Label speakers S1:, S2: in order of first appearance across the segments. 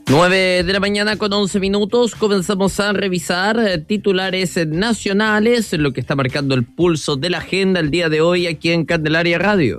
S1: 9 de la mañana con 11 minutos, comenzamos a revisar titulares nacionales, lo que está marcando el pulso de la agenda el día de hoy aquí en Candelaria Radio.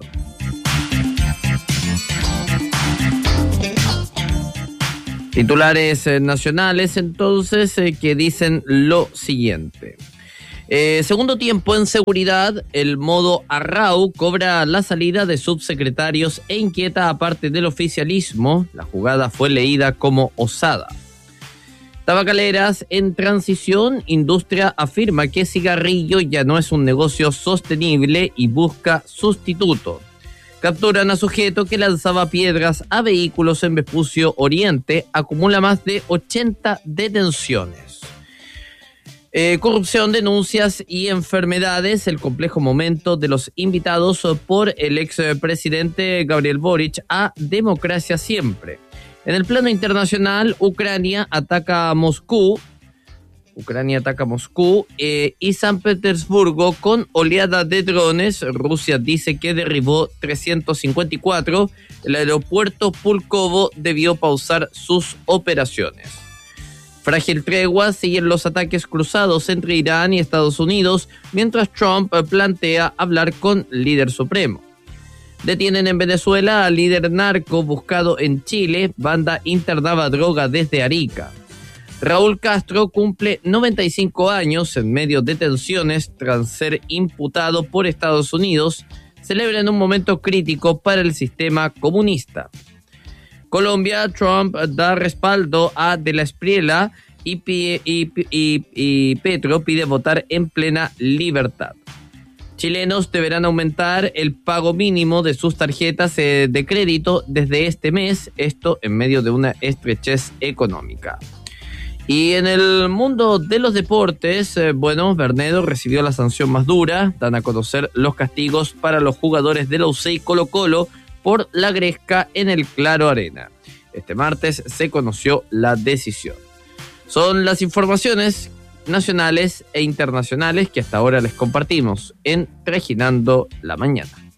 S1: Titulares nacionales entonces que dicen lo siguiente. Segundo tiempo en seguridad, el modo Arrau cobra la salida de subsecretarios e inquieta a parte del oficialismo. La jugada fue leída como osada. Tabacaleras en transición, industria afirma que cigarrillo ya no es un negocio sostenible y busca sustituto. Capturan a sujeto que lanzaba piedras a vehículos en Vespucio Oriente, acumula más de 80 detenciones. Corrupción, denuncias y enfermedades, el complejo momento de los invitados por el expresidente Gabriel Boric a Democracia Siempre. En el plano internacional, Ucrania ataca a Moscú y San Petersburgo con oleada de drones. Rusia dice que derribó 354. El aeropuerto Pulkovo debió pausar sus operaciones. Frágil tregua, siguen los ataques cruzados entre Irán y Estados Unidos, mientras Trump plantea hablar con líder supremo. Detienen en Venezuela al líder narco buscado en Chile, banda internaba droga desde Arica. Raúl Castro cumple 95 años en medio de tensiones tras ser imputado por Estados Unidos, celebra en un momento crítico para el sistema comunista. Colombia, Trump da respaldo a De la Espriella y Petro pide votar en plena libertad. Chilenos deberán aumentar el pago mínimo de sus tarjetas de crédito desde este mes, esto en medio de una estrechez económica. Y en el mundo de los deportes, Bernedo recibió la sanción más dura, dan a conocer los castigos para los jugadores de la UC y Colo-Colo por la gresca en el Claro Arena. Este martes se conoció la decisión. Son las informaciones nacionales e internacionales que hasta ahora les compartimos en Trajinando la Mañana.